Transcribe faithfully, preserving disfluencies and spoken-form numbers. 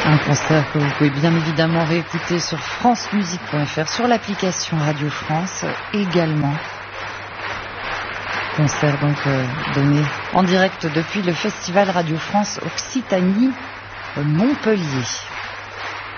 Un concert que vous pouvez bien évidemment réécouter sur francemusique point f r, sur l'application Radio France également. Concert donc euh, donné en direct depuis le Festival Radio France Occitanie Montpellier.